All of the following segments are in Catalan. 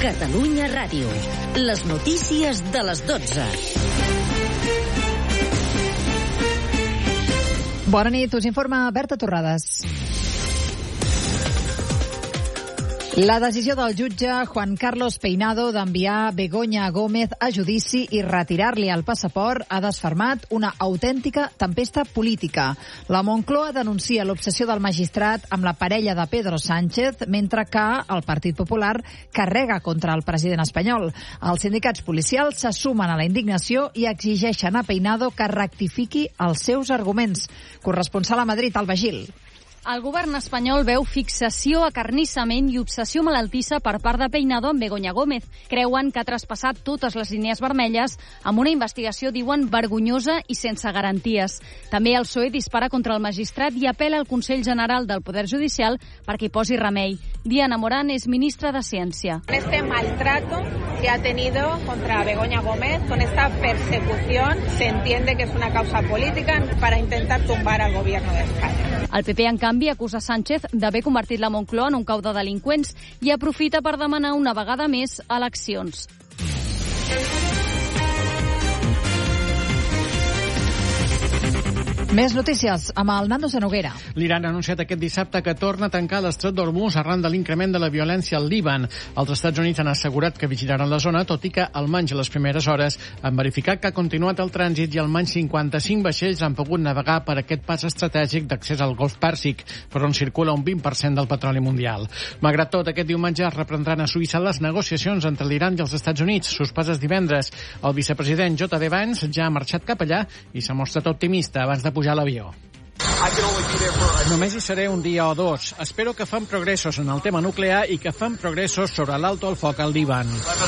Catalunya Ràdio. Les notícies de les 12. Bona nit, us informa Berta Torrades. La decisió del jutge Juan Carlos Peinado d'enviar Begoña Gómez a judici i retirar-li el passaport ha desfermat una autèntica tempesta política. La Moncloa denuncia l'obsessió del magistrat amb la parella de Pedro Sánchez, mentre que el Partit Popular carrega contra el president espanyol. Els sindicats policials se sumen a la indignació i exigeixen a Peinado que rectifiqui els seus arguments. Corresponsal a Madrid, Alba Gil. El govern espanyol veu fixació, acarnissament i obsessió malaltissa per part de Peinado amb Begoña Gómez. Creuen que ha traspassat totes les línies vermelles amb una investigació, diuen, vergonyosa i sense garanties. També el PSOE dispara contra el magistrat i apela al Consell General del Poder Judicial perquè hi posi remei. Diana Morán és ministra de Ciència. Este maltrato que ha tenido contra Begoña Gómez, con esta persecución, se entiende que es una causa política para intentar tumbar al gobierno de España. El PP, en canvi, acusa Sánchez d'haver convertit la Moncloa en un cau de delinqüents i aprofita per demanar una vegada més eleccions. Més notícies amb el Nando Sanoguera. L'Iran ha anunciat aquest dissabte que torna a tancar l'estret d'Hormuz arran de l'increment de la violència al Líban. Els Estats Units han assegurat que vigilaran la zona, tot i que almenys a les primeres hores han verificat que ha continuat el trànsit i almenys 55 vaixells han pogut navegar per aquest pas estratègic d'accés al Golf Pèrsic, per on circula un 20% del petroli mundial. Malgrat tot, aquest diumenge es reprendran a Suïssa les negociacions entre l'Iran i els Estats Units, suspeses divendres. El vicepresident J.D. Vance ja ha marxat cap allà i s'ha mostrat optimista abans de pujar a l'avió. Només hi seré un dia o dos. Espero que fem progressos en el tema nuclear i que fem progressos sobre l'alto al foc al Líban.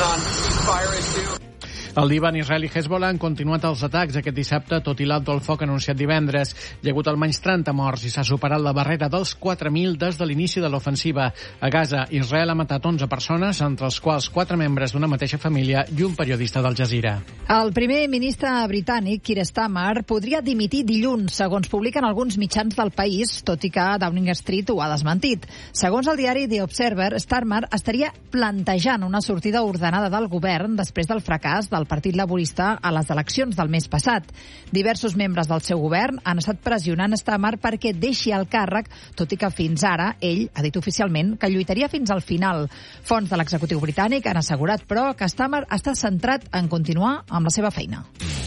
El Líban, Israel i Hezbollah han continuat els atacs aquest dissabte, tot i l'alto al foc anunciat divendres. Hi ha hagut almenys 30 morts i s'ha superat la barrera dels 4.000 des de l'inici de l'ofensiva. A Gaza, Israel ha matat 11 persones, entre els quals 4 membres d'una mateixa família i un periodista d'Al Jazeera. El primer ministre britànic, Keir Starmer, podria dimitir dilluns, segons publiquen alguns mitjans del país, tot i que Downing Street ho ha desmentit. Segons el diari The Observer, Starmer estaria plantejant una sortida ordenada del govern després del fracàs del Partit Laborista a les eleccions del mes passat. Diversos membres del seu govern han estat pressionant Starmer perquè deixi el càrrec, tot i que fins ara ell ha dit oficialment que lluitaria fins al final. Fonts de l'executiu britànic han assegurat, però, que Starmer està centrat en continuar amb la seva feina.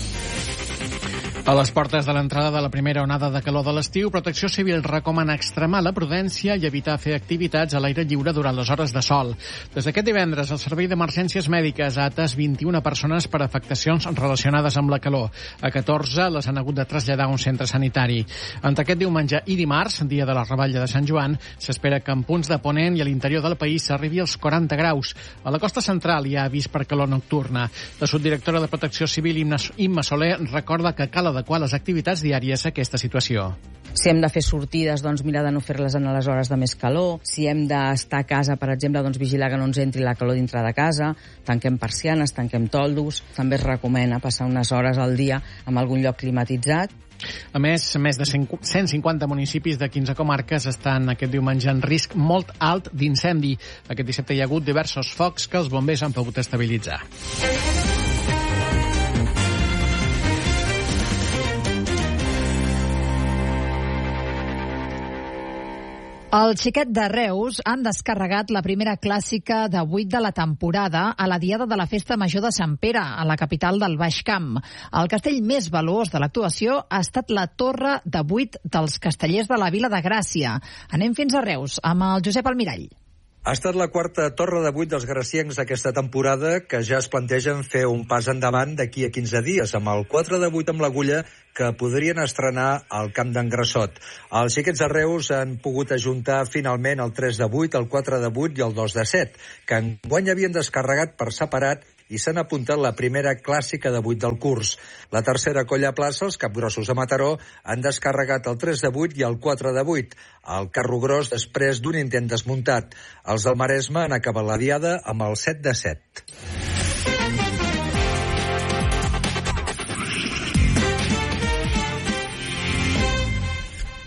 A les portes de l'entrada de la primera onada de calor de l'estiu, Protecció Civil recomana extremar la prudència i evitar fer activitats a l'aire lliure durant les hores de sol. Des d'aquest divendres, el Servei d'Emergències Mèdiques ha atès 21 persones per afectacions relacionades amb la calor. A 14 les han hagut de traslladar a un centre sanitari. Entre aquest diumenge i dimarts, dia de la Revetlla de Sant Joan, s'espera que en punts de Ponent i a l'interior del país s'arribi als 40 graus. A la costa central hi ha avís per calor nocturna. La subdirectora de Protecció Civil, Imma Soler, recorda que cal adequar les activitats diàries a aquesta situació. Si hem de fer sortides, doncs mirar de no fer-les en les hores de més calor. Si hem d'estar a casa, per exemple, doncs vigilar que no ens entri la calor dintre de casa. Tanquem persianes, tanquem toldos. També es recomana passar unes hores al dia en algun lloc climatitzat. A més de 150 municipis de 15 comarques estan aquest diumenge en risc molt alt d'incendi. Aquest dissabte hi ha hagut diversos focs que els bombers han pogut estabilitzar. El Xiquet de Reus han descarregat la primera clàssica de 8 de la temporada a la diada de la Festa Major de Sant Pere, a la capital del Baix Camp. El castell més valuós de l'actuació ha estat la Torre de 8 dels Castellers de la Vila de Gràcia. Anem fins a Reus amb el Josep Almirall. Ha estat la quarta torre de 8 dels graciencs aquesta temporada, que ja es plantegen fer un pas endavant d'aquí a 15 dies, amb el 4 de 8 amb l'agulla que podrien estrenar al Camp d'en Grassot. Els xiquets de Reus han pogut ajuntar finalment el 3 de 8, el 4 de 8 i el 2 de 7, que enguany havien descarregat per separat i s'han apuntat la primera clàssica de 8 del curs. La tercera colla plaça, els Capgrossos de Mataró, han descarregat el 3 de 8 i el 4 de 8. El carro gros després d'un intent desmuntat. Els del Maresme han acabat la diada amb el 7 de 7.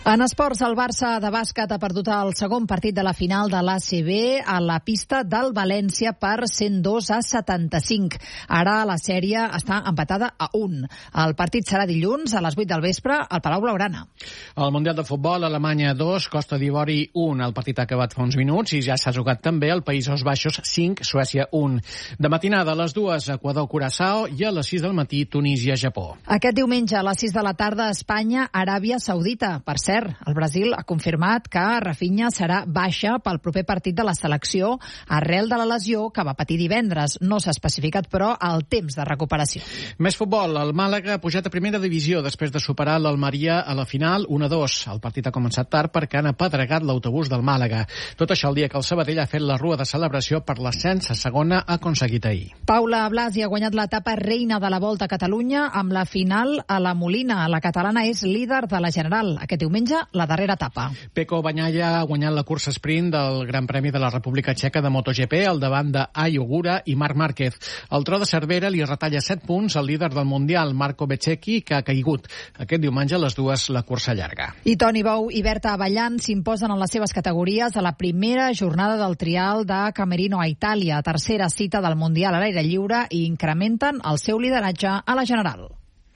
En esports, el Barça de bàsquet ha perdut el segon partit de la final de l'ACB a la pista del València per 102-75. Ara la sèrie està empatada a 1. El partit serà dilluns a les 8 del vespre al Palau Blaugrana. Al Mundial de Futbol, Alemanya 2, Costa d'Ivori 1. El partit ha acabat fa uns minuts i ja s'ha jugat també al Països Baixos 5, Suècia 1. De matinada a les 2, Equador-Curaçao i a les 6 del matí, Tunísia-Japó. Aquest diumenge a les 6 de la tarda, Espanya, Aràbia Saudita. Per cert, el Brasil ha confirmat que Rafinha serà baixa pel proper partit de la selecció arrel de la lesió que va patir divendres. No s'ha especificat, però, el temps de recuperació. Més futbol. El Màlaga ha pujat a primera divisió després de superar l'Almeria a la final 1-2. El partit ha començat tard perquè han apedregat l'autobús del Màlaga. Tot això el dia que el Sabadell ha fet la rua de celebració per l'ascens a segona aconseguit ahir. Paula Blasi ha guanyat l'etapa reina de la Volta a Catalunya amb la final a la Molina. La catalana és líder de la General. Aquest diumenge, la darrera etapa. Pecco Bagnaia ha guanyat la cursa sprint del Gran Premi de la República Txeca de MotoGP al davant d'Ai Ogura i Marc Márquez. El Tro de Cervera li retalla 7 punts al líder del Mundial, Marco Bezzecchi, que ha caigut. Aquest diumenge a les 2 la cursa llarga. I Toni Bou i Berta Avellan s'imposen en les seves categories a la primera jornada del trial de Camerino a Itàlia, tercera cita del Mundial a l'aire lliure, i incrementen el seu lideratge a la General.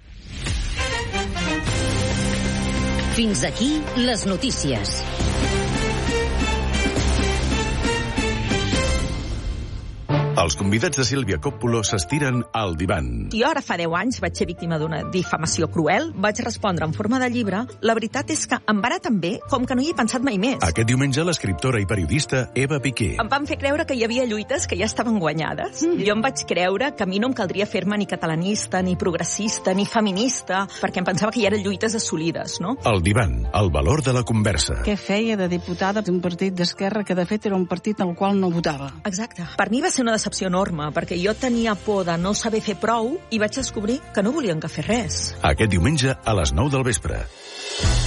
Fins aquí les notícies. Els convidats de Sílvia Coppola s'estiren al divan. Jo ara fa 10 anys vaig ser víctima d'una difamació cruel, vaig respondre en forma de llibre. La veritat és que em va anar tan bé com que no hi he pensat mai més. Aquest diumenge l'escriptora i periodista Eva Piqué. Em van fer creure que hi havia lluites que ja estaven guanyades. Jo em vaig creure que a mi no em caldria fer-me ni catalanista, ni progressista, ni feminista, perquè em pensava que hi eren lluites assolides, no? El divan, el valor de la conversa. Què feia de diputada d'un partit d'esquerra que de fet era un partit al qual no votava? Exacte. Per mi va ser una decepció enorme, perquè jo tenia por de no saber fer prou i vaig descobrir que no volien que fes res. Aquest diumenge a les 9 del vespre.